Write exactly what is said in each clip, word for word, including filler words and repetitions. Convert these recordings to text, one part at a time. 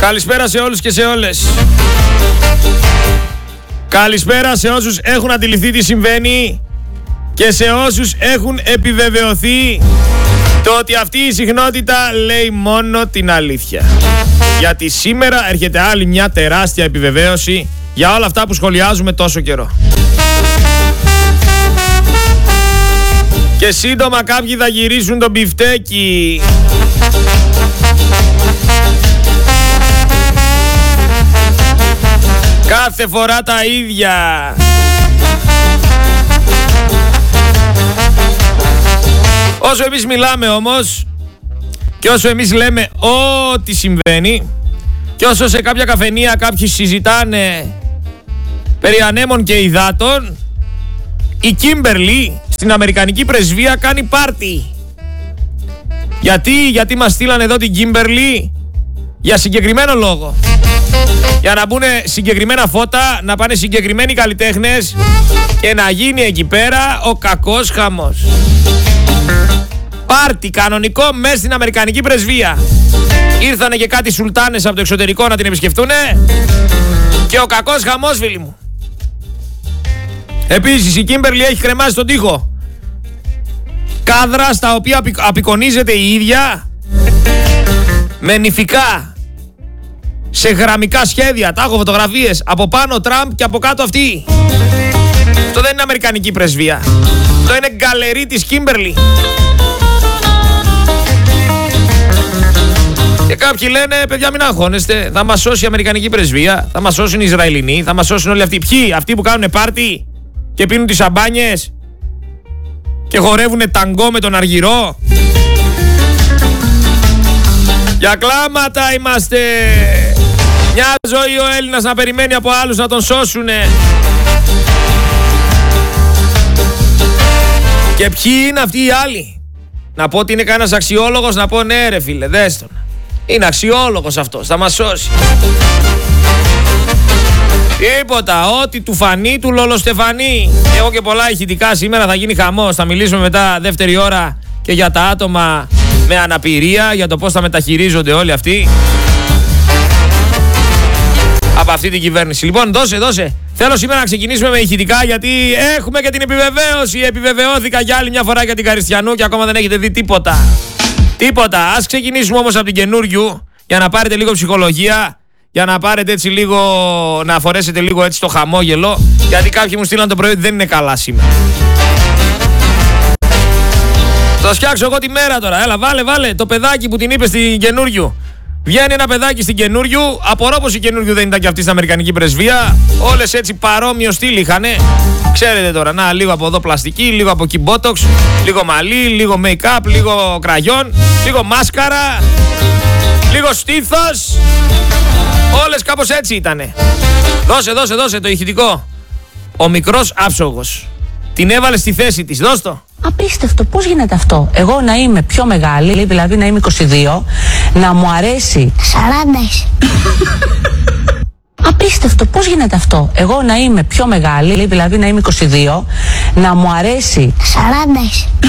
Καλησπέρα σε όλους και σε όλες. Καλησπέρα σε όσους έχουν αντιληφθεί τι συμβαίνει και σε όσους έχουν επιβεβαιωθεί το ότι αυτή η συχνότητα λέει μόνο την αλήθεια. Γιατί σήμερα έρχεται άλλη μια τεράστια επιβεβαίωση για όλα αυτά που σχολιάζουμε τόσο καιρό. Και σύντομα κάποιοι θα γυρίσουν το μπιφτέκι. Κάθε φορά τα ίδια. Όσο εμείς μιλάμε όμως και όσο εμείς λέμε ό,τι συμβαίνει και όσο σε κάποια καφενεία κάποιοι συζητάνε περί ανέμων και υδάτων, η Κίμπερλι στην Αμερικανική πρεσβεία κάνει πάρτι. Γιατί, γιατί μας στείλανε εδώ την Κίμπερλι? Για συγκεκριμένο λόγο. Για να μπουν συγκεκριμένα φώτα, να πάνε συγκεκριμένοι καλλιτέχνες και να γίνει εκεί πέρα ο κακός χαμός. Πάρτι κανονικό μέσα στην Αμερικανική πρεσβεία. Ήρθανε και κάτι σουλτάνες από το εξωτερικό να την επισκεφτούνε και ο κακός χαμός, φίλοι μου. Επίσης η Κίμπερλι έχει κρεμάσει τον τοίχο κάδρα στα οποία απεικονίζεται η ίδια με νηφικά σε γραμμικά σχέδια. Τα έχω φωτογραφίες. Από πάνω Τραμπ και από κάτω αυτή. Αυτό δεν είναι Αμερικανική πρεσβεία. Αυτό είναι γκαλερί της Κίμπερλι. Και κάποιοι λένε, παιδιά, μην αγχώνεστε, θα μας σώσει η Αμερικανική πρεσβεία, θα μας σώσουν οι Ισραηλινοί, θα μας σώσουν όλοι αυτοί. Ποιοι? Αυτοί που κάνουν πάρτι και πίνουν τις σαμπάνιες και χορεύουνε ταγκό με τον αργυρό. Για κλάματα είμαστε. Μια ζωή ο Έλληνας να περιμένει από άλλους να τον σώσουνε. Και ποιοι είναι αυτοί οι άλλοι? Να πω ότι είναι κανένας αξιόλογος? Να πω ναι ρε φίλε, δες τον. Είναι αξιόλογος αυτός, θα μας σώσει. Τίποτα, ό,τι του φανεί του λολοστεφανεί. Έχω και πολλά ηχητικά σήμερα, θα γίνει χαμός. Θα μιλήσουμε μετά δεύτερη ώρα και για τα άτομα με αναπηρία, για το πώς θα μεταχειρίζονται όλοι αυτοί από αυτή την κυβέρνηση. Λοιπόν, δώσε, δώσε. Θέλω σήμερα να ξεκινήσουμε με ηχητικά, γιατί έχουμε και την επιβεβαίωση. Επιβεβαιώθηκα για άλλη μια φορά για την Καριστιανού και ακόμα δεν έχετε δει τίποτα. Τίποτα. Ας ξεκινήσουμε όμως από την καινούριου, για να πάρετε λίγο ψυχολογία, για να πάρετε έτσι λίγο, να φορέσετε λίγο έτσι το χαμόγελο, γιατί κάποιοι μου στείλαν το πρωί ότι δεν είναι καλά σήμερα. Θα φτιάξω εγώ τη μέρα τώρα. Έλα, βάλε, βάλε το παιδάκι που την είπε στην καινούριου. Βγαίνει ένα παιδάκι στην καινούριου. Απορώ πως η καινούριου δεν ήταν και αυτή στην Αμερικανική πρεσβεία. Όλες έτσι παρόμοιο στυλ είχανε. Ξέρετε τώρα, να, λίγο από εδώ πλαστική, λίγο από εκεί μπότοξ, λίγο μαλλί, λίγο make-up, λίγο κραγιόν, λίγο μάσκαρα, λίγο στήθος. Όλες κάπως έτσι ήτανε. Δώσε, δώσε, δώσε το ηχητικό. Ο μικρός άψογος. Την έβαλε στη θέση της. Δώσ' το. Απίστευτο, πώς γίνεται αυτό? Εγώ να είμαι πιο μεγάλη, δηλαδή να είμαι είκοσι δύο, να μου αρέσει σαράντα. Απίστευτο, πώς γίνεται αυτό? Εγώ να είμαι πιο μεγάλη, δηλαδή να είμαι είκοσι δύο, να μου αρέσει σαράντα.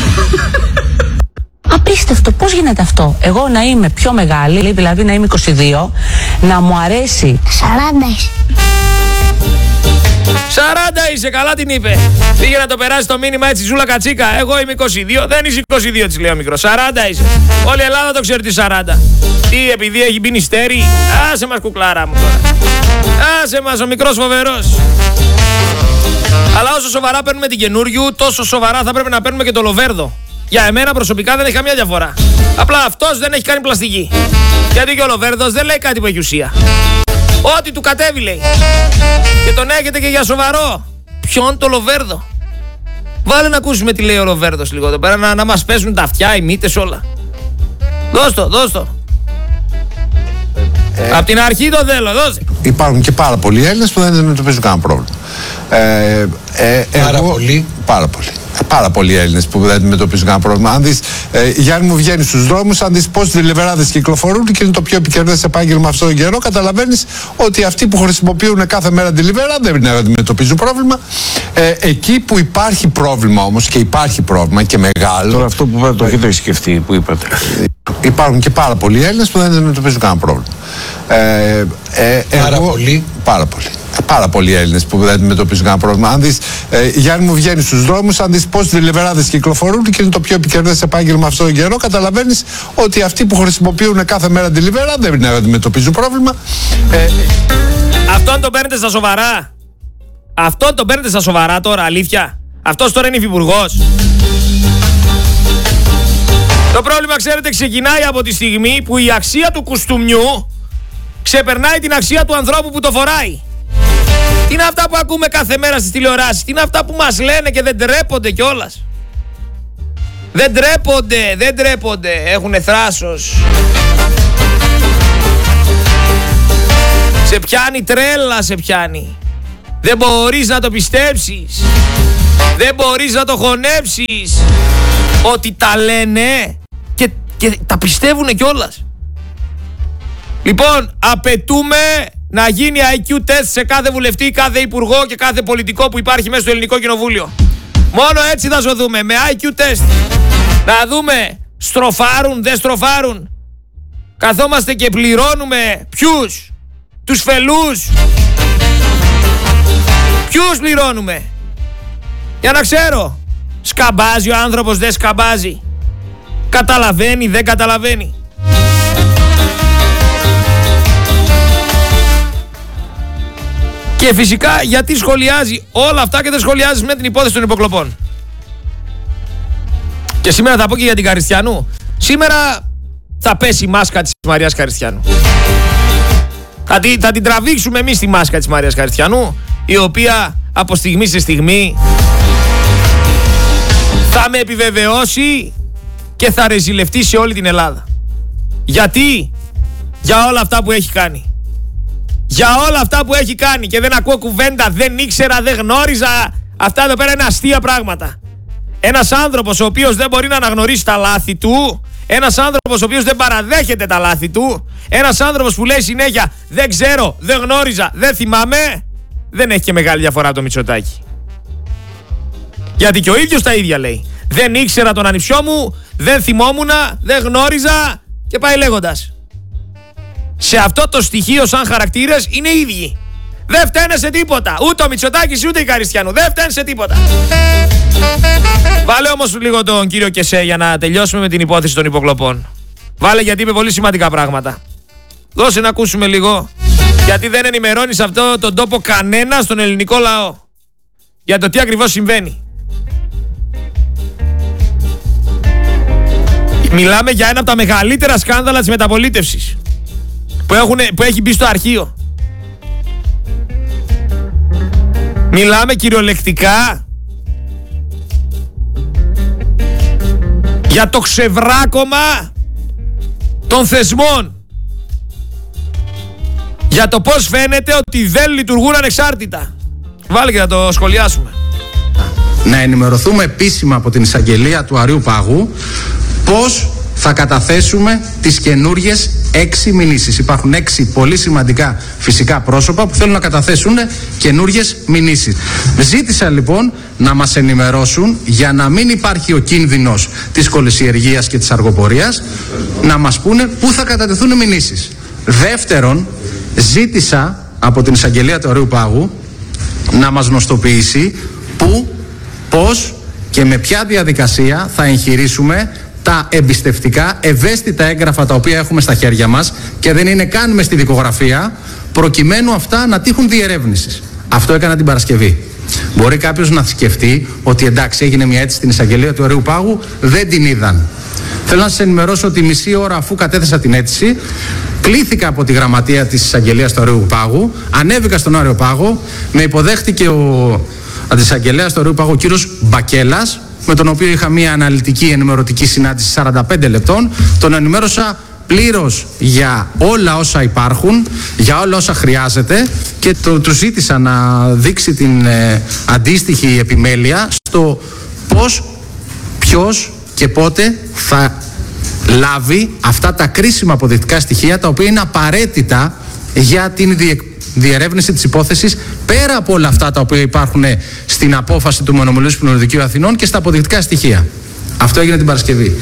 Απίστευτο, πώς γίνεται αυτό? Εγώ να είμαι πιο μεγάλη, δηλαδή να είμαι είκοσι δύο, να μου αρέσει σαράντα. σαράντα είσαι, καλά την είπε. Πήγε να το περάσει το μήνυμα έτσι, Ζούλα Κατσίκα. Εγώ είμαι είκοσι δύο, δεν είσαι είκοσι δύο, της λέει ο μικρός. σαράντα είσαι. Όλη η Ελλάδα το ξέρει τι σαράντα. Τι, επειδή έχει μπει νηστέρι? Άσε μας, κουκλάρα μου τώρα. Άσε μας, ο μικρός φοβερός. Αλλά όσο σοβαρά παίρνουμε την καινούριου, τόσο σοβαρά θα πρέπει να παίρνουμε και το Λοβέρδο. Για εμένα προσωπικά δεν έχει καμία διαφορά. Απλά αυτός δεν έχει κάνει πλαστική. Γιατί και ο Λοβέρδος δεν λέει κάτι που έχει ουσία. Ό,τι του κατέβει λέει. Και τον έχετε και για σοβαρό. Ποιον? Το Λοβέρδο. Βάλε να ακούσουμε τι λέει ο Λοβέρδος λίγο εδώ πέρα, να, να μας πέσουν τα αυτιά, οι μύτες, όλα. Δώσ' το, δώσ' το. Ε, Απ' την αρχή το θέλω, δώσε. Υπάρχουν και πάρα πολλοί Έλληνες που δεν αντιμετωπίζουν κανένα πρόβλημα. Ε, ε, πάρα εγώ, πολλοί. Πάρα πολλοί. Πάρα πολλοί Έλληνες που δεν αντιμετωπίζουν κανένα πρόβλημα. Αν δεις, ε, Γιάννη μου, βγαίνει στους δρόμους, αν δεις πόσοι δελιβεράδες κυκλοφορούν και είναι το πιο επικερδές επάγγελμα αυτόν τον καιρό, καταλαβαίνεις ότι αυτοί που χρησιμοποιούν κάθε μέρα delivery δεν αντιμετωπίζουν πρόβλημα. Ε, εκεί που υπάρχει πρόβλημα όμως, και υπάρχει πρόβλημα και μεγάλο. Τώρα αυτό που είπατε το έχετε σκεφτεί, που είπατε. Υπάρχουν και πάρα πολλοί Έλληνες που δεν αντιμετωπίζουν κανένα πρόβλημα. Ε, ε, πάρα εγώ, πολύ. Πάρα πολύ. Πάρα πολλοί Έλληνες που δεν αντιμετωπίζουν κανένα πρόβλημα. Αν δεις, ε, Γιάννη μου, βγαίνει στους δρόμους, αν δεις πόσοι δελιβεράδες κυκλοφορούν και είναι το πιο επικερδές επάγγελμα αυτόν τον καιρό, καταλαβαίνεις ότι αυτοί που χρησιμοποιούν κάθε μέρα delivery δεν αντιμετωπίζουν πρόβλημα. Ε, Αυτόν τον παίρνετε στα σοβαρά. Αυτόν τον παίρνετε στα σοβαρά τώρα, αλήθεια. Αυτός τώρα είναι υφυπουργός. Το πρόβλημα, ξέρετε, ξεκινάει από τη στιγμή που η αξία του κουστούμιου ξεπερνάει την αξία του ανθρώπου που το φοράει. Τι είναι αυτά που ακούμε κάθε μέρα στις τηλεοράσεις, τι είναι αυτά που μας λένε και δεν τρέπονται κιόλας. Δεν τρέπονται, δεν τρέπονται, έχουνε θράσος. Σε πιάνει τρέλα, σε πιάνει. Δεν μπορείς να το πιστέψεις. Δεν μπορείς να το χωνέψεις. Ότι τα λένε και, και τα πιστεύουνε κιόλας. Λοιπόν, απαιτούμε να γίνει άι κιου τεστ σε κάθε βουλευτή, κάθε υπουργό και κάθε πολιτικό που υπάρχει μέσα στο ελληνικό κοινοβούλιο. Μόνο έτσι θα ζωθούμε, με άι κιου τεστ. Να δούμε, στροφάρουν, δεν στροφάρουν. Καθόμαστε και πληρώνουμε ποιους? Τους φελούς. Ποιους πληρώνουμε? Για να ξέρω. Σκαμπάζει ο άνθρωπος, δεν σκαμπάζει? Καταλαβαίνει, δεν καταλαβαίνει? Και φυσικά γιατί σχολιάζει όλα αυτά και δεν σχολιάζει με την υπόθεση των υποκλοπών. Και σήμερα θα πω και για την Καριστιανού. Σήμερα θα πέσει η μάσκα της Μαρίας Καριστιανού. Θα την, θα την τραβήξουμε εμείς τη μάσκα της Μαρίας Καριστιανού, η οποία από στιγμή σε στιγμή θα με επιβεβαιώσει και θα ρεζιλευτεί σε όλη την Ελλάδα. Γιατί? Για όλα αυτά που έχει κάνει. Για όλα αυτά που έχει κάνει. Και δεν ακούω κουβέντα, δεν ήξερα, δεν γνώριζα. Αυτά εδώ πέρα είναι αστεία πράγματα. Ένας άνθρωπος ο οποίος δεν μπορεί να αναγνωρίσει τα λάθη του, ένας άνθρωπος ο οποίος δεν παραδέχεται τα λάθη του, ένας άνθρωπος που λέει συνέχεια δεν ξέρω, δεν γνώριζα, δεν θυμάμαι, δεν έχει και μεγάλη διαφορά από το Μητσοτάκη. Γιατί και ο ίδιος τα ίδια λέει. Δεν ήξερα τον ανιψιό μου, δεν θυμόμουνα, δεν γνώριζα και πάει λέγοντας. Σε αυτό το στοιχείο σαν χαρακτήρες είναι ίδιοι. Δεν φταίνε σε τίποτα. Ούτε ο Μητσοτάκης ούτε η Καριστιανού. Δεν φταίνε σε τίποτα. Βάλε όμως λίγο τον κύριο Κεσέ για να τελειώσουμε με την υπόθεση των υποκλοπών. Βάλε, γιατί είπε πολύ σημαντικά πράγματα. Δώσε να ακούσουμε λίγο. Γιατί δεν ενημερώνει σε αυτό τον τόπο κανένα στον ελληνικό λαό για το τι ακριβώς συμβαίνει. Μιλάμε για ένα από τα μεγαλύτερα σκάνδαλα της μεταπολίτευσης που, έχουν, που έχει μπει στο αρχείο. Μιλάμε κυριολεκτικά για το ξεβράκωμα των θεσμών. Για το πώς φαίνεται ότι δεν λειτουργούν ανεξάρτητα. Βάλε και να το σχολιάσουμε. Να ενημερωθούμε επίσημα από την εισαγγελία του Αρείου Πάγου πώς θα καταθέσουμε τις καινούριες έξι μηνύσεις. Υπάρχουν έξι πολύ σημαντικά φυσικά πρόσωπα που θέλουν να καταθέσουν καινούριες μηνύσεις. Ζήτησα λοιπόν να μας ενημερώσουν, για να μην υπάρχει ο κίνδυνος της κολυσιεργίας και της αργοπορίας, να μας πούνε πού θα κατατεθούν μηνύσεις. Δεύτερον, ζήτησα από την εισαγγελία του Αρείου Πάγου να μας γνωστοποιήσει πού, πώς και με ποια διαδικασία θα εγχειρήσουμε τα εμπιστευτικά, ευαίσθητα έγγραφα τα οποία έχουμε στα χέρια μας και δεν είναι καν μες στη δικογραφία, προκειμένου αυτά να τύχουν διερεύνησης. Αυτό έκανα την Παρασκευή. Μπορεί κάποιος να σκεφτεί ότι εντάξει, έγινε μια αίτηση στην εισαγγελία του Αρείου Πάγου, δεν την είδαν. Θέλω να σας ενημερώσω ότι μισή ώρα αφού κατέθεσα την αίτηση, κλήθηκα από τη γραμματεία της εισαγγελίας του Αρείου Πάγου, ανέβηκα στον Άρειο Πάγο, με υποδέχτηκε ο αντισαγγελέας του Αρείου Πάγου, ο κύριος Μπακέλας, με τον οποίο είχα μια αναλυτική ενημερωτική συνάντηση σαράντα πέντε λεπτών. Τον ενημέρωσα πλήρως για όλα όσα υπάρχουν, για όλα όσα χρειάζεται και το, του ζήτησα να δείξει την ε, αντίστοιχη επιμέλεια στο πώς, ποιος και πότε θα λάβει αυτά τα κρίσιμα αποδεικτικά στοιχεία, τα οποία είναι απαραίτητα για την διεκπαίδευση διερεύνηση της υπόθεσης, πέρα από όλα αυτά τα οποία υπάρχουν στην απόφαση του Μονομιλούς Πληροδικείου Αθηνών και στα αποδεικτικά στοιχεία. Αυτό έγινε την Παρασκευή.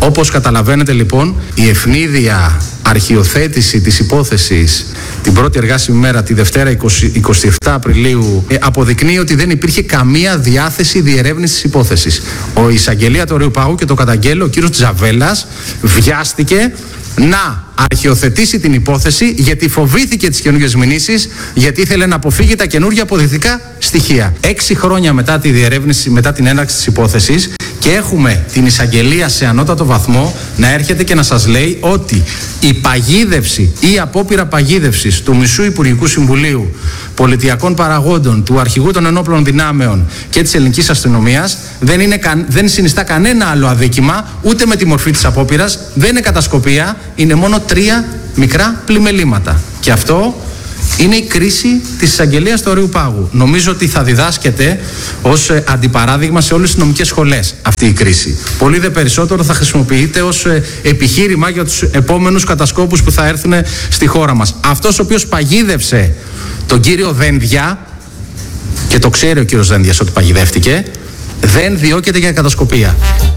Όπως καταλαβαίνετε λοιπόν, η ευνίδια αρχιοθέτηση της υπόθεσης την πρώτη εργάσιμη μέρα, τη Δευτέρα εικοστή εβδόμη Απριλίου, ε, αποδεικνύει ότι δεν υπήρχε καμία διάθεση διερεύνησης της υπόθεσης. Ο εισαγγελέα του Ωραίου Πάγου, και το καταγγέλλω, ο κύριος Τζαβέλας, βιάστηκε να αρχιοθετήσει την υπόθεση γιατί φοβήθηκε τις καινούργιες μηνύσεις, γιατί ήθελε να αποφύγει τα καινούργια αποδεικτικά στοιχεία. Έξι χρόνια μετά τη διερεύνηση, μετά την έναρξη της υπόθεσης, και έχουμε την εισαγγελία σε ανώτατο βαθμό να έρχεται και να σας λέει ότι η παγίδευση ή η απόπειρα παγίδευσης του μισού Υπουργικού Συμβουλίου, πολιτιακών παραγόντων, του αρχηγού των ενόπλων δυνάμεων και της ελληνικής αστυνομίας δεν, είναι, δεν συνιστά κανένα άλλο αδίκημα, ούτε με τη μορφή της απόπειρας, δεν είναι κατασκοπία, είναι μόνο τρία μικρά πλημελήματα. Και αυτό είναι η κρίση της εισαγγελίας του Ωραίου Πάγου. Νομίζω ότι θα διδάσκεται ως ε, αντιπαράδειγμα σε όλες τις νομικές σχολές αυτή η κρίση. Πολύ δε περισσότερο θα χρησιμοποιείται ως ε, επιχείρημα για τους επόμενους κατασκόπους που θα έρθουν στη χώρα μας. Αυτός ο οποίος παγίδευσε τον κύριο Δένδια, και το ξέρει ο κύριος Δένδιας ότι παγιδεύτηκε, δεν διώκεται για κατασκοπία.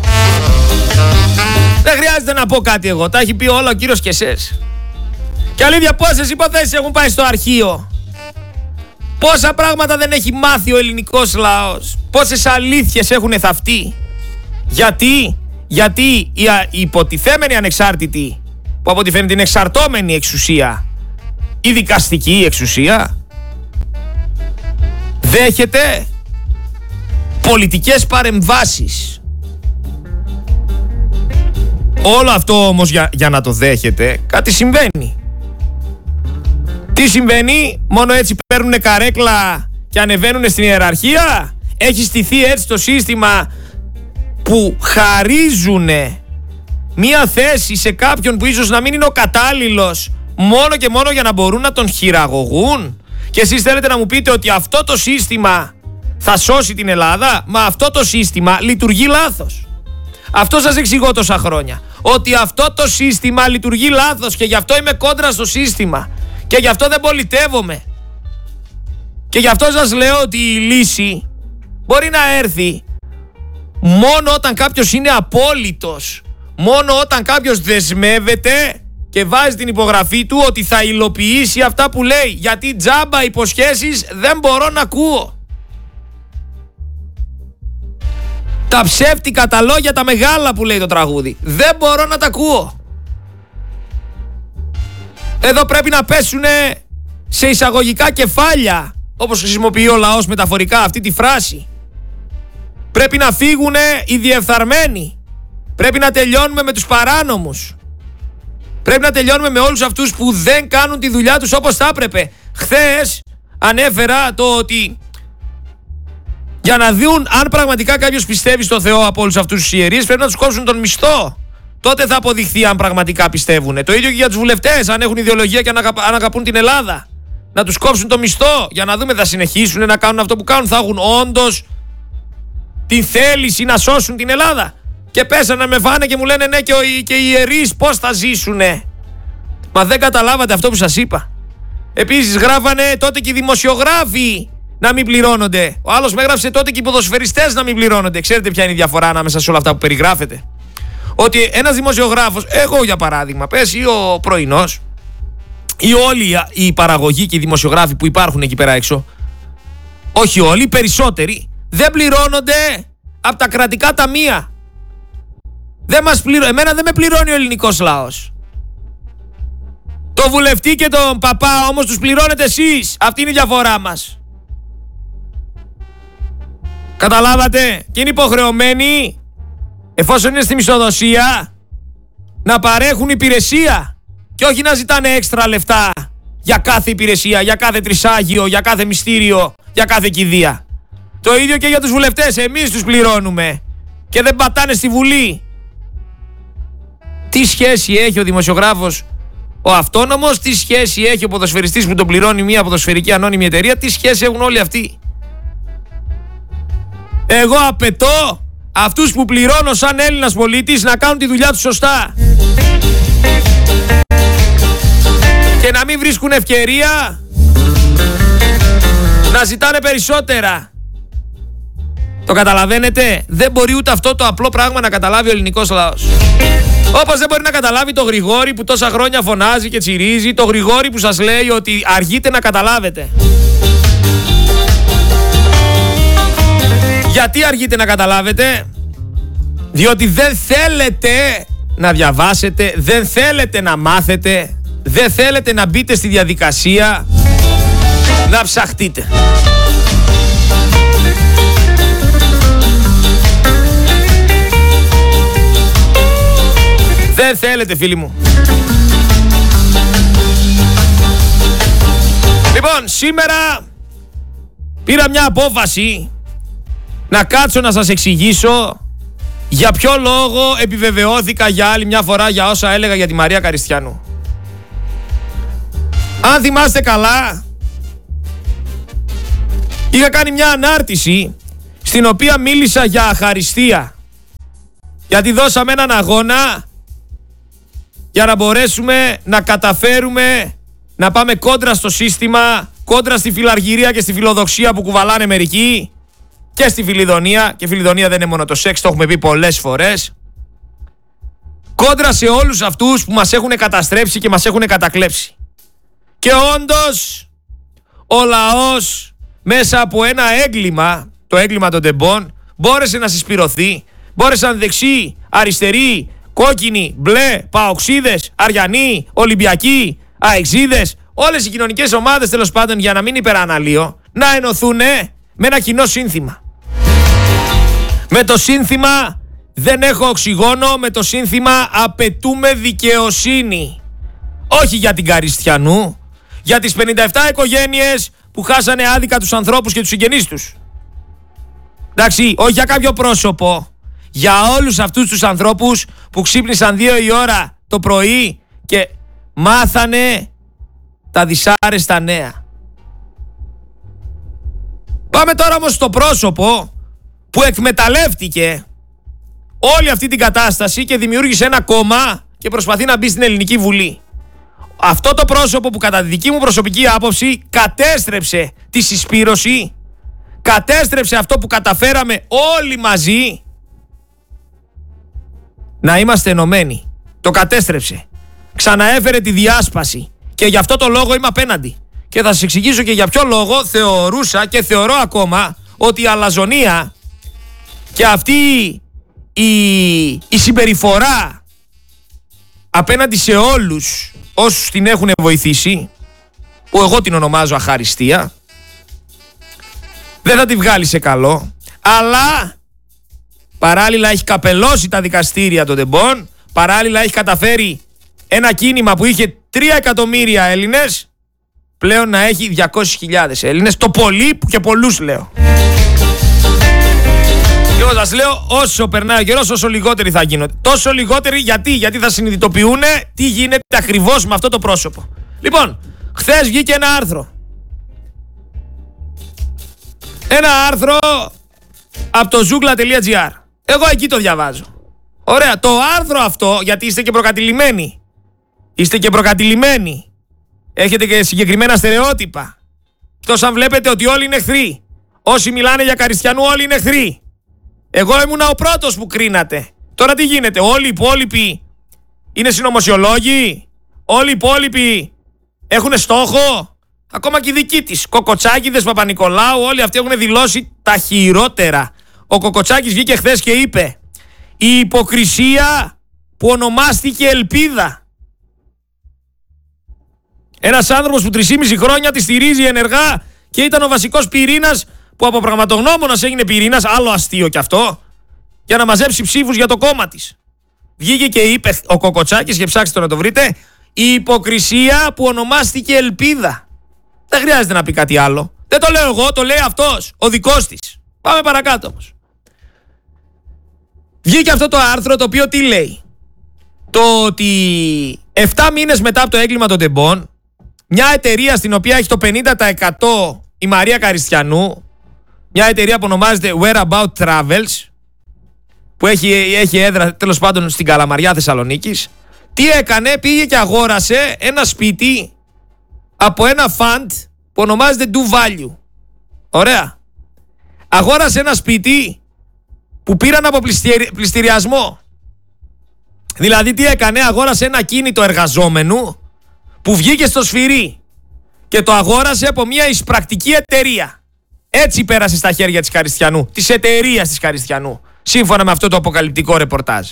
Δεν χρειάζεται να πω κάτι εγώ, τα έχει πει όλα ο κύριος Κεσές. Και αλήθεια, πόσες υποθέσεις έχουν πάει στο αρχείο. Πόσα πράγματα δεν έχει μάθει ο ελληνικός λαός. Πόσες αλήθειες έχουν θαυτεί. Γιατί, γιατί η, η υποτιθέμενη ανεξάρτητη, που από ό,τι φαίνεται είναι εξαρτώμενη εξουσία, η δικαστική εξουσία, δέχεται πολιτικές παρεμβάσεις. Όλο αυτό όμως για, για να το δέχεται, κάτι συμβαίνει. Τι συμβαίνει? Μόνο έτσι παίρνουνε καρέκλα και ανεβαίνουνε στην ιεραρχία? Έχει στηθεί έτσι το σύστημα που χαρίζουνε μία θέση σε κάποιον που ίσως να μην είναι ο κατάλληλος, μόνο και μόνο για να μπορούν να τον χειραγωγούν? Και εσείς θέλετε να μου πείτε ότι αυτό το σύστημα θα σώσει την Ελλάδα? Μα αυτό το σύστημα λειτουργεί λάθος. Αυτό σας εξηγώ τόσα χρόνια. Ότι αυτό το σύστημα λειτουργεί λάθος και γι' αυτό είμαι κόντρα στο σύστημα. Και γι' αυτό δεν πολιτεύομαι. Και γι' αυτό σας λέω ότι η λύση μπορεί να έρθει μόνο όταν κάποιος είναι απόλυτος. Μόνο όταν κάποιος δεσμεύεται και βάζει την υπογραφή του ότι θα υλοποιήσει αυτά που λέει. Γιατί τζάμπα υποσχέσεις δεν μπορώ να ακούω. Τα ψεύτικα τα λόγια τα μεγάλα που λέει το τραγούδι, δεν μπορώ να τα ακούω. Εδώ πρέπει να πέσουνε σε εισαγωγικά κεφάλια, όπως χρησιμοποιεί ο λαός μεταφορικά αυτή τη φράση. Πρέπει να φύγουνε οι διεφθαρμένοι. Πρέπει να τελειώνουμε με τους παράνομους. Πρέπει να τελειώνουμε με όλους αυτούς που δεν κάνουν τη δουλειά τους όπως θα έπρεπε. Χθες ανέφερα το ότι για να δουν αν πραγματικά κάποιος πιστεύει στο Θεό από όλους αυτούς τους ιερείς, πρέπει να τους κόψουν τον μισθό. Τότε θα αποδειχθεί αν πραγματικά πιστεύουν. Το ίδιο και για τους βουλευτές, αν έχουν ιδεολογία και αν αγαπούν την Ελλάδα. Να τους κόψουν το μισθό για να δούμε, θα συνεχίσουν να κάνουν αυτό που κάνουν, θα έχουν όντως την θέληση να σώσουν την Ελλάδα? Και πέσανε να με φάνε και μου λένε ναι, και, ο, και οι ιερείς πώς θα ζήσουνε. Μα δεν καταλάβατε αυτό που σας είπα? Επίσης γράφανε τότε και οι δημοσιογράφοι να μην πληρώνονται. Ο άλλος με έγραψε τότε και οι ποδοσφαιριστές να μην πληρώνονται. Ξέρετε ποια είναι η διαφορά ανάμεσα σε όλα αυτά που περιγράφετε? Ότι ένας δημοσιογράφος, εγώ για παράδειγμα, πες, ή ο πρωινός, ή όλοι οι παραγωγοί και οι δημοσιογράφοι που υπάρχουν εκεί πέρα έξω, όχι όλοι, οι περισσότεροι, δεν πληρώνονται από τα κρατικά ταμεία. Δεν μας πληρώ... Εμένα δεν με πληρώνει ο ελληνικός λαός. Το βουλευτή και τον παπά όμως τους πληρώνετε εσείς. Αυτή είναι η διαφορά μας. Καταλάβατε? Και είναι υποχρεωμένοι, εφόσον είναι στη μισθοδοσία, να παρέχουν υπηρεσία και όχι να ζητάνε έξτρα λεφτά για κάθε υπηρεσία, για κάθε τρισάγιο, για κάθε μυστήριο, για κάθε κηδεία. Το ίδιο και για τους βουλευτές. Εμείς τους πληρώνουμε και δεν πατάνε στη Βουλή. Τι σχέση έχει ο δημοσιογράφος, ο αυτόνομος, τι σχέση έχει ο ποδοσφαιριστής που τον πληρώνει μια ποδοσφαιρική ανώνυμη εταιρεία, τι σχέση έχουν όλοι αυτοί? Εγώ απαιτώ αυτούς που πληρώνω σαν Έλληνας πολίτης να κάνουν τη δουλειά τους σωστά. Και να μην βρίσκουν ευκαιρία να ζητάνε περισσότερα. Το καταλαβαίνετε? Δεν μπορεί ούτε αυτό το απλό πράγμα να καταλάβει ο ελληνικός λαός. Όπως δεν μπορεί να καταλάβει το Γρηγόρη που τόσα χρόνια φωνάζει και τσιρίζει, το Γρηγόρη που σας λέει ότι αργείτε να καταλάβετε. Γιατί αργείτε να καταλάβετε? Διότι δεν θέλετε να διαβάσετε, δεν θέλετε να μάθετε, δεν θέλετε να μπείτε στη διαδικασία να ψαχτείτε. Δεν θέλετε, φίλοι μου. Λοιπόν, σήμερα πήρα μια απόφαση να κάτσω να σας εξηγήσω για ποιο λόγο επιβεβαιώθηκα για άλλη μια φορά για όσα έλεγα για τη Μαρία Καριστιανού. Αν θυμάστε καλά, είχα κάνει μια ανάρτηση στην οποία μίλησα για αχαριστία. Γιατί δώσαμε έναν αγώνα για να μπορέσουμε να καταφέρουμε να πάμε κόντρα στο σύστημα, κόντρα στη φιλαργυρία και στη φιλοδοξία που κουβαλάνε μερικοί και στη φιλιδονία. Και φιλιδονία δεν είναι μόνο το σεξ, το έχουμε πει πολλές φορές. Κόντρα σε όλους αυτούς που μας έχουν καταστρέψει και μας έχουν κατακλέψει. Και όντως ο λαός μέσα από ένα έγκλημα, το έγκλημα των τεμπών, μπόρεσε να συσπυρωθεί, μπόρεσαν δεξί, αριστεροί, κόκκινοι, μπλε, παοξίδες, αριανοί, ολυμπιακοί, αεξίδες, όλες οι κοινωνικές ομάδες τέλος πάντων, για να μην υπεραναλύω, να ενωθούν με ένα κοινό σύνθημα. Με το σύνθημα δεν έχω οξυγόνο, με το σύνθημα απαιτούμε δικαιοσύνη. Όχι για την Καριστιανού, για τις πενήντα επτά οικογένειες που χάσανε άδικα τους ανθρώπους και τους συγγενείς τους. Εντάξει, όχι για κάποιο πρόσωπο. Για όλους αυτούς τους ανθρώπους που ξύπνησαν δύο η ώρα το πρωί και μάθανε τα δυσάρεστα νέα. Πάμε τώρα όμως στο πρόσωπο που εκμεταλλεύτηκε όλη αυτή την κατάσταση και δημιούργησε ένα κόμμα και προσπαθεί να μπει στην Ελληνική Βουλή. Αυτό το πρόσωπο που κατά τη δική μου προσωπική άποψη κατέστρεψε τη συσπήρωση, κατέστρεψε αυτό που καταφέραμε όλοι μαζί να είμαστε ενωμένοι. Το κατέστρεψε. Ξαναέφερε τη διάσπαση. Και γι' αυτό το λόγο είμαι απέναντι. Και θα σας εξηγήσω και για ποιο λόγο θεωρούσα και θεωρώ ακόμα ότι η αλαζονία και αυτή η, η συμπεριφορά απέναντι σε όλους όσους την έχουν βοηθήσει, που εγώ την ονομάζω αχαριστία, δεν θα τη βγάλει σε καλό, αλλά παράλληλα έχει καπελώσει τα δικαστήρια των τεμπών, παράλληλα έχει καταφέρει ένα κίνημα που είχε τρία εκατομμύρια Έλληνες πλέον να έχει διακόσιες χιλιάδες Έλληνες, το πολύ που και πολλούς λέω. Και εγώ σας λέω, όσο περνάει ο καιρός, όσο λιγότεροι θα γίνονται. Τόσο λιγότεροι γιατί, γιατί θα συνειδητοποιούν τι γίνεται ακριβώς με αυτό το πρόσωπο. Λοιπόν, χθες βγήκε ένα άρθρο. Ένα άρθρο από το ζούγκλα τελεία τζι άρ. Εγώ εκεί το διαβάζω. Ωραία, το άρθρο αυτό, γιατί είστε και προκατηλημένοι. Είστε και προκατηλημένοι. Έχετε και συγκεκριμένα στερεότυπα. Εκτός αν βλέπετε ότι όλοι είναι εχθροί. Όσοι μιλάνε για Καριστιανού όλοι είναι εχθροί. Εγώ ήμουνα ο πρώτος που κρίνατε. Τώρα τι γίνεται, όλοι οι υπόλοιποι είναι συνωμοσιολόγοι, όλοι οι υπόλοιποι έχουν στόχο. Ακόμα και οι δικοί της, Κοκοτσάκηδες, Παπα-Νικολάου, όλοι αυτοί έχουν δηλώσει τα χειρότερα. Ο Κοκοτσάκης βγήκε χθες και είπε: η υποκρισία που ονομάστηκε ελπίδα. Ένας άνθρωπος που τρεισήμισι χρόνια τη στηρίζει ενεργά και ήταν ο βασικός πυρήνας που από πραγματογνώμονας έγινε πυρήνας, άλλο αστείο κι αυτό, για να μαζέψει ψήφους για το κόμμα της. Βγήκε και είπε ο Κοκοτσάκης, και ψάξτε το να το βρείτε, η υποκρισία που ονομάστηκε ελπίδα. Δεν χρειάζεται να πει κάτι άλλο. Δεν το λέω εγώ, το λέει αυτός, ο δικός της. Πάμε παρακάτω όμως. Βγήκε αυτό το άρθρο το οποίο τι λέει? Το ότι επτά μήνες μετά από το έγκλημα των τεμπών, μια εταιρεία στην οποία έχει το πενήντα τοις εκατό η Μαρία Καριστιανού, μια εταιρεία που ονομάζεται Whereabout Travels, που έχει, έχει έδρα τέλος πάντων στην Καλαμαριά Θεσσαλονίκης, τι έκανε? Πήγε και αγόρασε ένα σπίτι από ένα fund που ονομάζεται Do Value. Ωραία. Αγόρασε ένα σπίτι που πήραν από πληστηριασμό. Δηλαδή τι έκανε, αγόρασε ένα κίνητο εργαζόμενου που βγήκε στο σφυρί και το αγόρασε από μια εισπρακτική εταιρεία. Έτσι πέρασε στα χέρια της Καριστιανού, της εταιρείας της Καριστιανού, σύμφωνα με αυτό το αποκαλυπτικό ρεπορτάζ.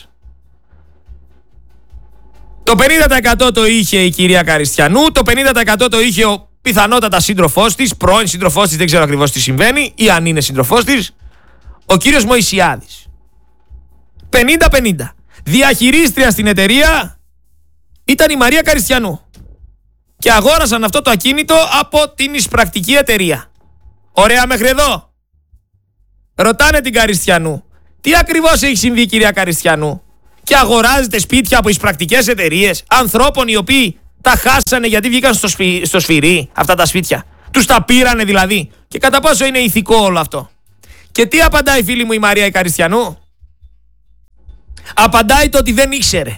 Το πενήντα τοις εκατό το είχε η κυρία Καριστιανού, το πενήντα τοις εκατό το είχε ο πιθανότατα σύντροφός της, πρώην σύντροφός της, δεν ξέρω ακριβώς τι συμβαίνει, ή αν είναι σύντροφός της, ο κύριος Μωυσιάδης. πενήντα πενήντα. Διαχειρίστρια στην εταιρεία ήταν η Μαρία Καριστιανού. Και αγόρασαν αυτό το ακίνητο από την εισπρακτική εταιρεία. Ωραία μέχρι εδώ? Ρωτάνε την Καριστιανού, τι ακριβώς έχει συμβεί κυρία Καριστιανού? Και αγοράζετε σπίτια από εισπρακτικές εταιρείες ανθρώπων οι οποίοι τα χάσανε γιατί βγήκαν στο, σφυ... στο σφυρί αυτά τα σπίτια? Τους τα πήρανε δηλαδή? Και κατά πόσο είναι ηθικό όλο αυτό? Και τι απαντάει η φίλη μου η Μαρία η Καριστιανού? Απαντάει το ότι δεν ήξερε.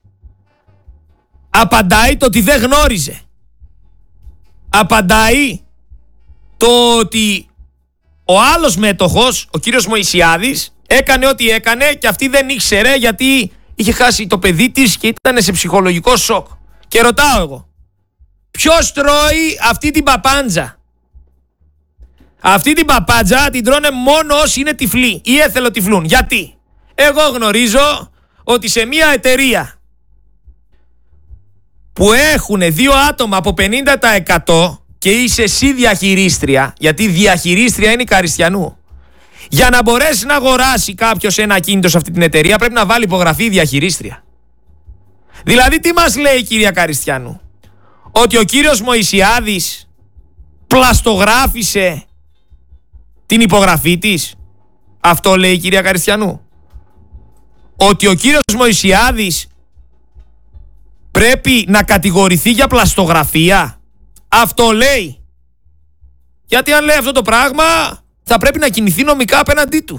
Απαντάει το ότι δεν γνώριζε. Απαντάει το ότι ο άλλος μέτοχος, ο κύριος Μωυσιάδης, έκανε ό,τι έκανε και αυτή δεν ήξερε γιατί είχε χάσει το παιδί της και ήταν σε ψυχολογικό σοκ. Και ρωτάω εγώ, ποιος τρώει αυτή την παπάντζα? Αυτή την παπάντζα την τρώνε μόνο όσοι είναι τυφλοί ή εθελοτυφλούν. Γιατί? Εγώ γνωρίζω ότι σε μια εταιρεία που έχουν δύο άτομα από πενήντα τοις εκατό και είσαι εσύ διαχειρίστρια, γιατί διαχειρίστρια είναι η Καριστιανού, για να μπορέσει να αγοράσει κάποιος ένα ακίνητο σε αυτή την εταιρεία πρέπει να βάλει υπογραφή η διαχειρίστρια. Δηλαδή τι μας λέει η κυρία Καριστιανού? Ότι ο κύριος Μωυσιάδης πλαστογράφησε την υπογραφή της? Αυτό λέει η κυρία Καριστιανού? Ότι ο κύριος Μωυσιάδης πρέπει να κατηγορηθεί για πλαστογραφία? Αυτό λέει? Γιατί αν λέει αυτό το πράγμα θα πρέπει να κινηθεί νομικά απέναντί του.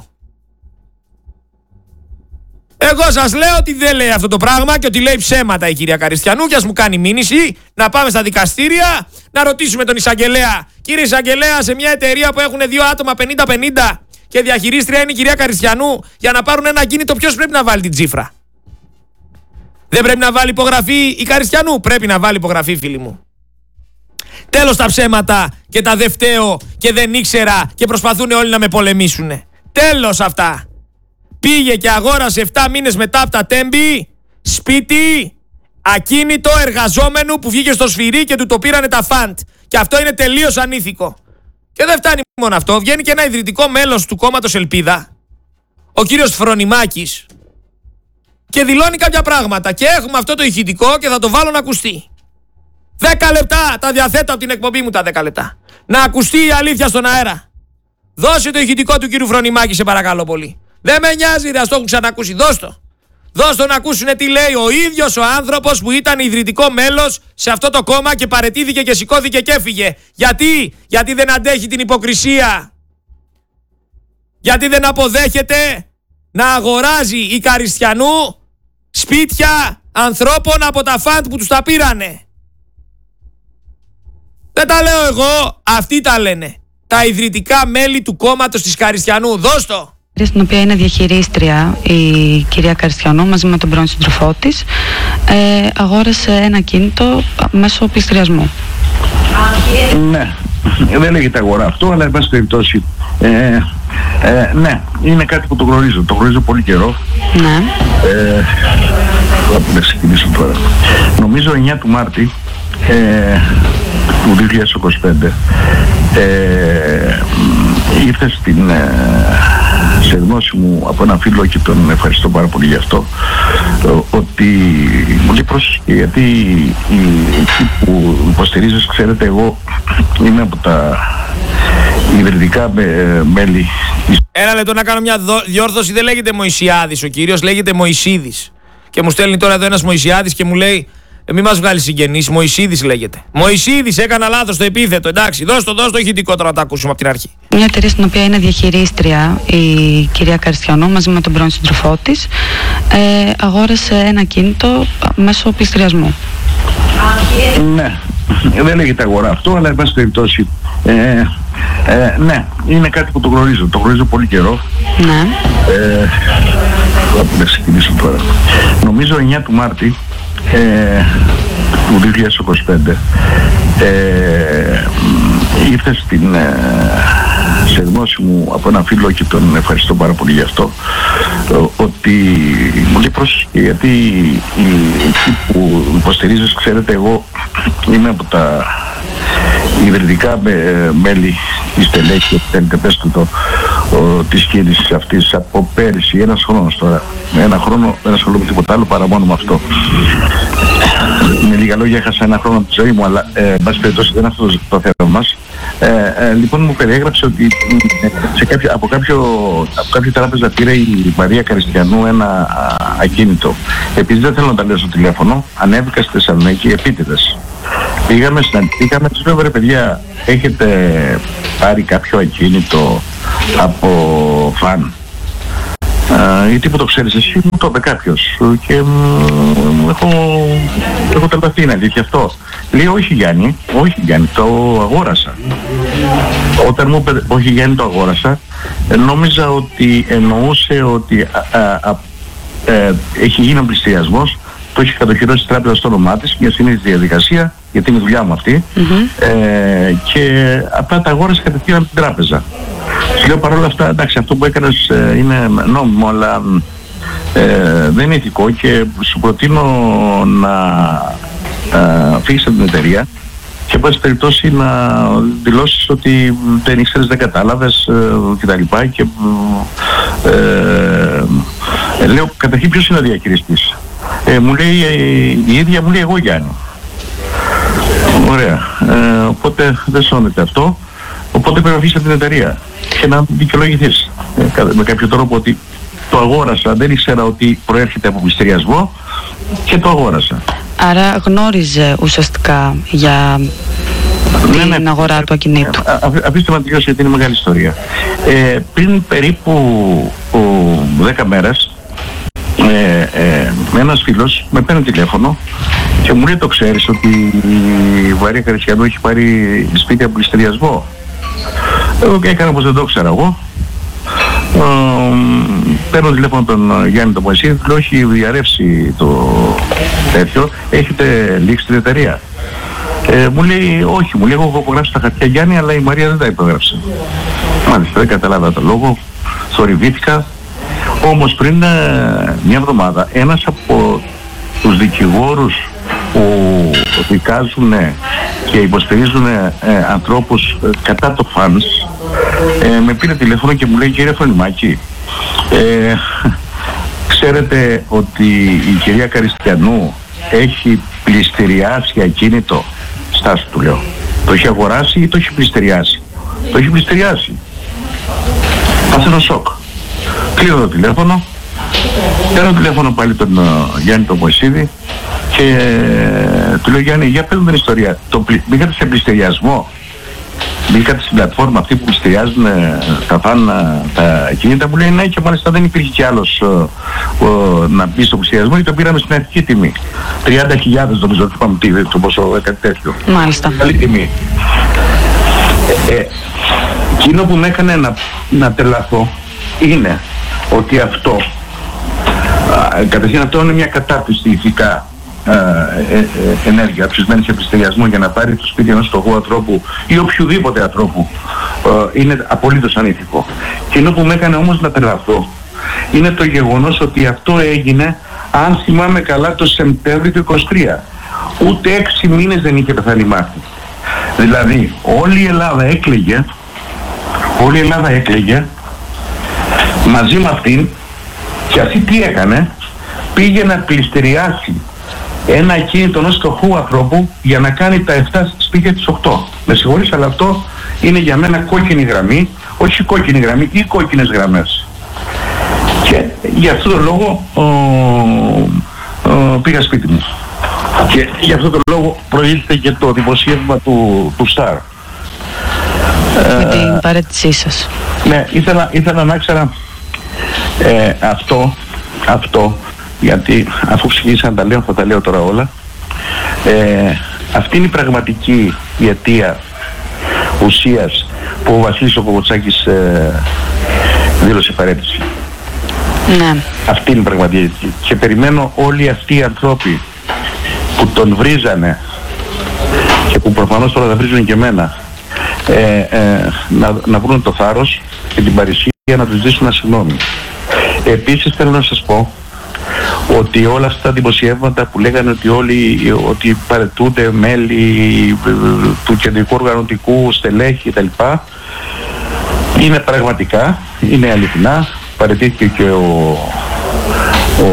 Εγώ σας λέω ότι δεν λέει αυτό το πράγμα και ότι λέει ψέματα η κυρία Καριστιανού και ας μου κάνει μήνυση να πάμε στα δικαστήρια να ρωτήσουμε τον εισαγγελέα. Κύριε εισαγγελέα, σε μια εταιρεία που έχουν δύο άτομα πενήντα πενήντα και διαχειρίστρια είναι η κυρία Καριστιανού, για να πάρουν ένα ακίνητο ποιος πρέπει να βάλει την τσίφρα? Δεν πρέπει να βάλει υπογραφή η Καριστιανού? Πρέπει να βάλει υπογραφή, φίλοι μου. Τέλος τα ψέματα και τα δε φταίω και δεν ήξερα και προσπαθούν όλοι να με πολεμήσουν. Τέλος αυτά. Πήγε και αγόρασε επτά μήνες μετά από τα τέμπη σπίτι ακίνητο εργαζόμενου που βγήκε στο σφυρί και του το πήρανε τα φαντ. Και αυτό είναι τελείως ανήθικο. Και δεν φτάνει μόνο αυτό. Βγαίνει και ένα ιδρυτικό μέλος του κόμματος Ελπίδα, ο κύριος Φρονιμάκης, και δηλώνει κάποια πράγματα. Και έχουμε αυτό το ηχητικό και θα το βάλω να ακουστεί. Δέκα λεπτά τα διαθέτω από την εκπομπή μου, τα δέκα λεπτά. Να ακουστεί η αλήθεια στον αέρα. Δώσε το ηχητικό του κύριου Φρονιμάκη, σε παρακαλώ πολύ. Δεν με νοιάζει, ρε, ας το έχουν ξανακούσει. Δώσ' το. Δώσ' το να ακούσουνε τι λέει ο ίδιος ο άνθρωπος που ήταν ιδρυτικό μέλος σε αυτό το κόμμα και παραιτήθηκε και σηκώθηκε και έφυγε. Γιατί? Γιατί δεν αντέχει την υποκρισία. Γιατί δεν αποδέχεται να αγοράζει η Καριστιανού σπίτια ανθρώπων από τα φαντ που τους τα πήρανε. Δεν τα λέω εγώ, αυτοί τα λένε. Τα ιδρυτικά μέλη του κόμματος της Καριστιανού. Δώσ' το. Στην οποία είναι διαχειρίστρια η κυρία Καριστιανού μαζί με τον πρώην σύντροφό της, ε, αγόρασε ένα κίνητο μέσω πληστηριασμού. Ναι, δεν λέγεται αγορά αυτό, αλλά εν πάση περιπτώσει, ε, ε, ναι, είναι κάτι που το γνωρίζω, το γνωρίζω πολύ καιρό. Ναι. Ε, θα ξεκινήσω τώρα. Νομίζω εννιά του Μάρτη ε, του δύο χιλιάδες είκοσι πέντε ε, ήρθε στην, ε, σε γνώση μου από ένα φίλο και τον ευχαριστώ πάρα πολύ γι' αυτό, ότι μου λέει πρόσεχε, γιατί εκεί που υποστηρίζεις, ξέρετε, εγώ είμαι από τα ιδρυτικά με, μέλη. Ένα λεπτό να κάνω μια διόρθωση, δεν λέγεται Μωυσιάδης ο κύριος, λέγεται Μωυσίδης. Και μου στέλνει τώρα εδώ ένας Μωυσιάδης και μου λέει, μη μας βγάλει συγγενείς, Μωυσίδης λέγεται. Μωυσίδης, έκανα λάθος το επίθετο, εντάξει, δώσ' το, δώσ' το ηχητικό τώρα να το ακούσουμε από την αρχή. Μια εταιρεία στην οποία είναι διαχειρίστρια η κυρία Καριστιανού μαζί με τον πρώην σύντροφό της, ε, αγόρασε ένα κίνητο μέσω πληστηριασμού. Ναι, δεν λέγεται αγορά αυτό, αλλά εν πάση περιπτώσει, ε, Ε, ναι, είναι κάτι που το γνωρίζω. Το γνωρίζω πολύ καιρό. Ναι. Ε, να ξεκινήσω τώρα. Νομίζω εννιά του Μάρτη ε, του δύο χιλιάδες είκοσι πέντε ε, ήρθε στην, ε, σε γνώση μου από έναν φίλο και τον ευχαριστώ πάρα πολύ γι' αυτό, ότι μου λέει πρόσεχε, γιατί εκεί που υποστηρίζεις, ξέρετε, εγώ είμαι από τα ιδρυτικά με, μέλη της τελέχη, θέλετε πες το, το, ο, της κίνησης αυτής από πέρυσι, ένας χρόνος τώρα. Ένα χρόνο δεν ασχολούμαι με τίποτα άλλο παρά μόνο με αυτό. Με λίγα λόγια έχασα ένα χρόνο από τη ζωή μου, αλλά ε, εν πάση περιπτώσει δεν είναι αυτό το, το θέμα μας. Ε, ε, λοιπόν μου περιέγραψε ότι σε κάποιο, από, κάποιο, από κάποιο τράπεζα πήρε η Μαρία Καριστιανού ένα α, ακίνητο. Επειδή δεν θέλω να τα λέω στο τηλέφωνο, ανέβηκα στη Θεσσαλονίκη επίτηδες. Πήγαμε, συναντηθήκαμε, τους λέω ρε παιδιά, έχετε πάρει κάποιο ακίνητο από φαν? Uh, γιατί που το ξέρεις εσύ, μου το είπε κάποιος και μου έχω, έχω τρελαθεί, είναι αλήθεια αυτό. Λέει όχι Γιάννη, όχι Γιάννη, το αγόρασα. Όταν μου είπε όχι Γιάννη, το αγόρασα, νόμιζα ότι εννοούσε ότι α, α, α, ε, έχει γίνει ο πληστηριασμός, το έχει κατοχυρώσει η τράπεζα στο όνομά της, μια συνήθιση διαδικασία, γιατί είναι η δουλειά μου αυτή, mm-hmm. ε, και απλά τα αγόρασε κατευθείαν από την τράπεζα. Σου λέω παρόλα αυτά, εντάξει, αυτό που έκανες ε, είναι νόμιμο, αλλά ε, δεν είναι ηθικό και σου προτείνω να ε, φύγεις από την εταιρεία και εν πάση περιπτώσει να δηλώσεις ότι δεν ήξερες, δεν κατάλαβες ε, κτλ. Και ε, ε, λέω καταρχήν ποιος είναι ο διαχειριστής? Ε, μου λέει ε, η ίδια, μου λέει εγώ Γιάννη. Ωραία, ε, οπότε δεν σώνεται αυτό. Οπότε πρέπει να αφήσεις την εταιρεία και να δικαιολογηθείς ε, με κάποιο τρόπο ότι το αγόρασα, δεν ήξερα ότι προέρχεται από πληστηριασμό και το αγόρασα. Άρα γνώριζε ουσιαστικά για την ναι, ναι, αγορά του ακινήτου. Αφήστε με να τελειώσει γιατί είναι μεγάλη ιστορία. Ε, πριν περίπου ο, δέκα μέρες ε, ε, ένας φίλος με παίρνει τηλέφωνο και μου λέει το ξέρεις ότι η Μαρία Καριστιανού έχει πάρει σπίτι από πληστηριασμό? Εγώ και έκανα πως δεν το ξέρω εγώ. Ε, παίρνω τηλέφωνο τον Γιάννη τον Μωυσή, του λέω έχει διαρρεύσει το τέτοιο, έχετε λήξει την εταιρεία? Ε, μου λέει όχι, μου λέει εγώ έχω υπογράψει τα χαρτιά Γιάννη, αλλά η Μαρία δεν τα υπογράψει. Μάλιστα, δεν καταλάβα το λόγο, θορυβήθηκα. Όμως πριν ε, μια εβδομάδα ένας από τους δικηγόρους που δικάζουν και υποστηρίζουν ε, ανθρώπους ε, κατά το φανς ε, με πήρε τηλέφωνο και μου λέει κύριε Φωνημάκη, ε, ξέρετε ότι η κυρία Καριστιανού έχει πληστηριάσει ακίνητο? Στάσου του λέω. Το έχει αγοράσει ή το έχει πληστηριάσει? Το έχει πληστηριάσει. Πάθαινω σοκ. Κλείνω το τηλέφωνο, παίρνω τηλέφωνο πάλι τον uh, Γιάννη τον Μωυσίδη και uh, του λέω Γιάννη για πες μου την ιστορία. Το, μπήκατε σε πληστηριασμό? Μπήκατε στην πλατφόρμα αυτή που πληστηριάζουν uh, τα φαν uh, τα κινήτα? Μου λέει ναι και μάλιστα δεν υπήρχε κι άλλος uh, uh, να μπει στο πληστηριασμό και το πήραμε στην αρχική τιμή. τριάντα χιλιάδες νομίζω ότι είπαμε τι, το ποσό, κάτι τέτοιο. Μάλιστα. Καλή τιμή. Ε, ε, εκείνο που με έκανε να, να τρελαθώ είναι ότι αυτό, α, καταρχήν αυτό είναι μια κατάπιστη ηθικά α, ε, ε, ενέργεια ψησμένη σε πληστηριασμό για να πάρει το σπίτι ενός φτωχού ανθρώπου ή οποιοδήποτε ανθρώπου, α, είναι απολύτως ανήθικο. Και ενώ που με έκανε όμως να τρελαθώ είναι το γεγονός ότι αυτό έγινε, αν θυμάμαι καλά, το Σεπτέμβριο του είκοσι τρία. Ούτε έξι μήνες δεν είχε πεθάνει μάχη. Δηλαδή όλη η Ελλάδα έκλαιγε, όλη η Ελλάδα έκλαιγε μαζί με αυτήν και αυτή τι έκανε? Πήγε να πληστηριάσει ένα ακίνητο ενός φτωχού ανθρώπου για να κάνει τα επτά σπίτια της οκτώ. Με συγχωρείς, αλλά αυτό είναι για μένα κόκκινη γραμμή, όχι κόκκινη γραμμή ή κόκκινες γραμμές. Και για αυτόν τον λόγο ο, ο, πήγα σπίτι μου. Και για αυτόν τον λόγο προήλθε και το δημοσίευμα του, του Σταρ. Με την παρέτησή σας. Ναι, ήθελα, ήθελα να ξέρω ε, αυτό, αυτό, γιατί αφού ξεκίνησα να τα λέω, θα τα λέω τώρα όλα. Ε, αυτή είναι η πραγματική αιτία ουσίας που ο Βασίλης ο Κοκοτσάκης ε, δήλωσε παρέτηση. Ναι. Αυτή είναι η πραγματική. Και περιμένω όλοι αυτοί οι ανθρώποι που τον βρίζανε και που προφανώς τώρα θα βρίζουν και εμένα, ε, ε, να, να βρουν το θάρρος και την παρησία να τους ζητήσουν ένα συγγνώμη. Επίσης θέλω να σας πω ότι όλα αυτά τα δημοσιεύματα που λέγανε ότι όλοι ότι παρετούνται μέλη του κεντρικού οργανωτικού, στελέχη κτλ, είναι πραγματικά, είναι αληθινά. Παρετήθηκε και ο, ο,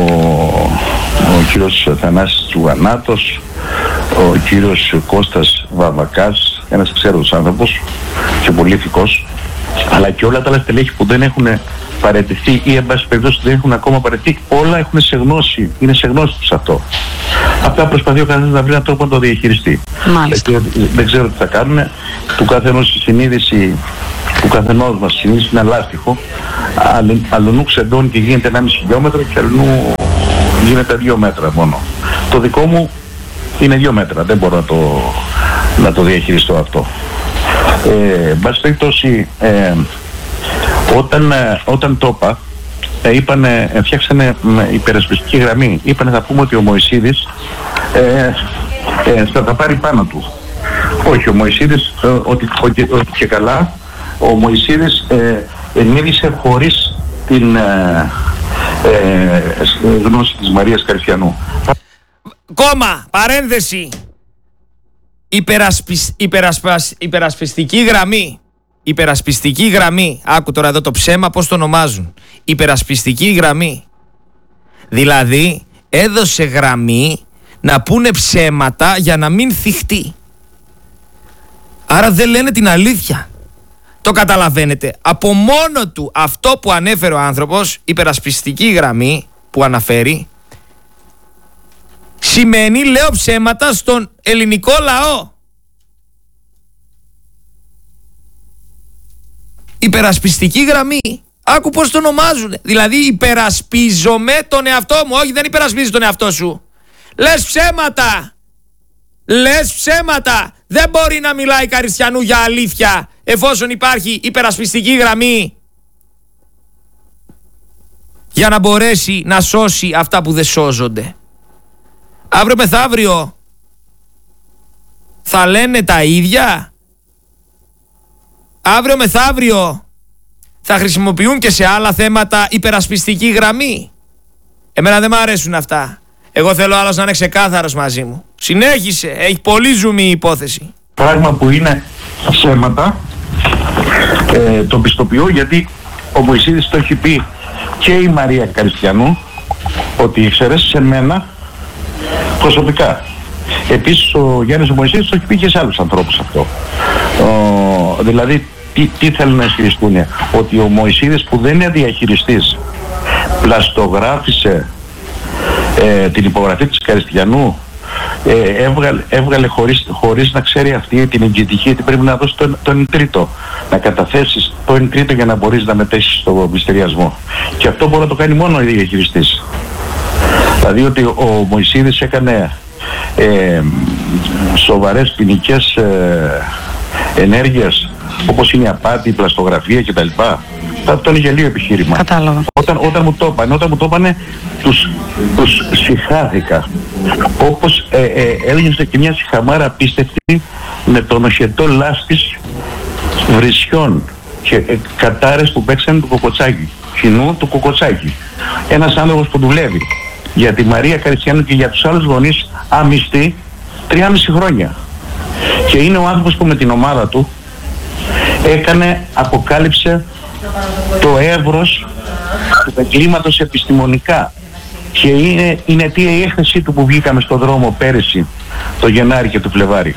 ο κύριος Θανάσης Τσουγανάτος, ο κύριος Κώστας Βαμβακάς, ένας ξέρος άνθρωπος και πολύ ηθικός, αλλά και όλα τα άλλα στελέχη που δεν έχουν παραιτηθεί ή εν πάση περιπτώσει δεν έχουν ακόμα παραιτηθεί, όλα έχουν σε γνώση, είναι σε γνώση τους αυτό. Αυτά προσπαθεί ο καθένας να βρει έναν τρόπο να το διαχειριστεί. Μάλιστα. Δεν, δεν ξέρω τι θα κάνουν, του καθενός η συνείδηση του καθενός μας, η συνείδηση είναι λάστιχο, αλλονού ξεντώνει και γίνεται ενάμιση χιλιόμετρο και αλλονού γίνεται δύο μέτρα μόνο. Το δικό μου είναι δύο μέτρα, δεν μπορώ να το, να το διαχειριστώ αυτό. Ε, εν πάση περιπτώσει, ε, όταν, ε, όταν το είπα, ε, είπανε, ε, φτιάξανε υπερασπιστική γραμμή. Είπανε θα πούμε ότι ο Μωυσίδης ε, ε, θα τα πάρει πάνω του. Όχι, ο Μωυσίδης, ε, ότι, ότι, ότι και καλά, ο Μωυσίδης ε, ενίδησε χωρίς την ε, ε, γνώση της Μαρίας Καριστιανού. Κόμμα, παρένθεση. Υπερασπισ, υπερασπασ, υπερασπιστική γραμμή. Υπερασπιστική γραμμή. Άκου τώρα εδώ το ψέμα πώς το ονομάζουν. Υπερασπιστική γραμμή. Δηλαδή έδωσε γραμμή να πούνε ψέματα για να μην θυχτεί. Άρα δεν λένε την αλήθεια. Το καταλαβαίνετε. Από μόνο του αυτό που ανέφερε ο άνθρωπος, υπερασπιστική γραμμή που αναφέρει, σημαίνει λέω ψέματα στον ελληνικό λαό. Υπερασπιστική γραμμή. Άκου πως το ονομάζουν. Δηλαδή υπερασπίζομαι τον εαυτό μου. Όχι, δεν υπερασπίζεις τον εαυτό σου. Λες ψέματα. Λες ψέματα. Δεν μπορεί να μιλάει Καριστιανού για αλήθεια εφόσον υπάρχει υπερασπιστική γραμμή για να μπορέσει να σώσει αυτά που δεν σώζονται. Αύριο μεθαύριο θα λένε τα ίδια. Αύριο μεθαύριο θα χρησιμοποιούν και σε άλλα θέματα υπερασπιστική γραμμή. Εμένα δεν μ' αρέσουν αυτά. Εγώ θέλω άλλος να είναι ξεκάθαρος μαζί μου. Συνέχισε, έχει πολύ ζουμί η υπόθεση. Πράγμα που είναι ψέματα, ε, το πιστοποιώ γιατί ο Μωυσίδης το έχει πει και η Μαρία Καριστιανού, ότι ήξερε σε μένα προσωπικά. Επίσης ο Γιάννης ο Μωυσίδης το έχει πει και σε άλλους ανθρώπους αυτό. Ο, δηλαδή τι, τι θέλουν να ισχυριστούν, ότι ο Μωυσίδης που δεν είναι διαχειριστής πλαστογράφησε ε, την υπογραφή της Καριστιανού, ε, έβγαλε, έβγαλε χωρίς, χωρίς να ξέρει αυτή την εγγυητική, γιατί πρέπει να δώσει τον, τον τρίτο, να καταθέσεις τον τρίτο για να μπορείς να μετέχεις στο μυστηριασμό. Και αυτό μπορεί να το κάνει μόνο ο διαχειριστής. Δηλαδή ότι ο Μωυσίδης έκανε ε, σοβαρές ποινικές ε, ενέργειες όπως είναι η απάτη, η πλαστογραφία κτλ. Αυτό είναι γελίο επιχείρημα. Κατάλαβα. Όταν, όταν μου το είπανε, όταν μου το είπανε, τους, τους συχάθηκα. Όπως ε, ε, έλγινε και μια σιχαμάρα απίστευτη με τον οχετό λάστης βρισιών και ε, κατάρες που παίξανε του Κοκοτσάκη. Κοινού του Κοκοτσάκη. Ένας άνθρωπος που δουλεύει για τη Μαρία Καριστιανού και για τους άλλους γονείς αμυστή τριάμιση χρόνια. Και είναι ο άνθρωπος που με την ομάδα του έκανε, αποκάλυψε το εύρος του εγκλήματος επιστημονικά. Και είναι, είναι τι η έκθεσή του που βγήκαμε στον δρόμο πέρυσι, το Γενάρη και το Φλεβάρι.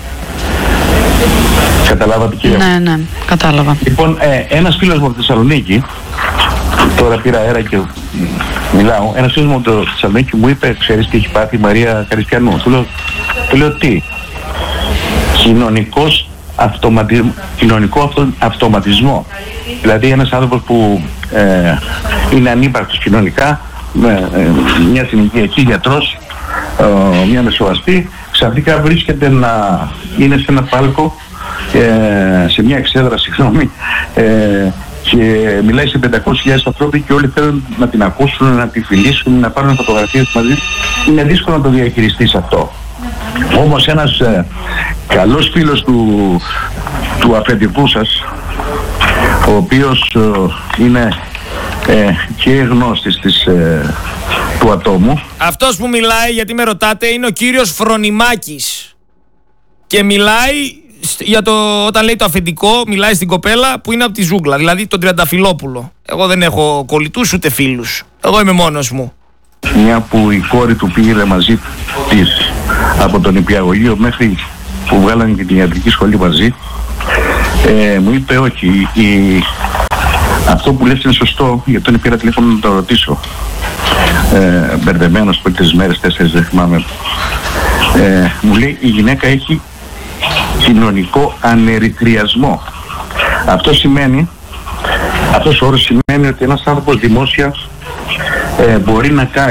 Καταλάβατε κύριε? Ναι, ναι, κατάλαβα. Λοιπόν, ε, ένας φίλος μου από τη Θεσσαλονίκη, τώρα πήρα αέρα και μιλάω, ένας φίλος μου από τη Θεσσαλονίκη μου είπε, ξέρεις τι έχει πάθει η Μαρία Καριστιανού? Του λέω, του λέω τι? Κοινωνικός αυτοματισμό, κοινωνικό αυτο, αυτοματισμό. Δηλαδή ένας άνθρωπος που ε, είναι ανύπαρκτος κοινωνικά, με ε, μια συνοικιακή γιατρός, ε, μια μεσοβαστή, ξαφνικά βρίσκεται να είναι σε ένα πάλκο ε, σε μια εξέδρα, συγγνώμη, ε, και μιλάει σε πεντακόσιες χιλιάδες ανθρώποι και όλοι θέλουν να την ακούσουν, να τη φιλήσουν, να πάρουν φωτογραφίες μαζί. Είναι δύσκολο να το διαχειριστείς αυτό. Όμως ένας ε, καλός φίλος του, του αφεντικού σας, ο οποίος ε, είναι ε, και γνώστης της, ε, του ατόμου. Αυτός που μιλάει, γιατί με ρωτάτε, είναι ο κύριος Φρονιμάκης. Και μιλάει, για το, όταν λέει το αφεντικό, μιλάει στην κοπέλα που είναι από τη ζούγκλα, δηλαδή τον Τριανταφυλόπουλο. Εγώ δεν έχω κολλητούς ούτε φίλους. Εγώ είμαι μόνος μου. Μια που η κόρη του πήγε μαζί της από τον νηπιαγωγείο μέχρι που βγάλανε και την ιατρική σχολή μαζί, ε, μου είπε όχι, η, αυτό που λες είναι σωστό, γιατί τον πήρα τηλέφωνο να το ρωτήσω. Ε, μπερδεμένος πριν τρεις μέρες, τέσσερις, δεν θυμάμαι. Ε, μου λέει η γυναίκα έχει κοινωνικό ανερυθριασμό. Αυτό σημαίνει, αυτός ο όρος σημαίνει ότι ένας άνθρωπος δημόσια ε, μπορεί να κάνει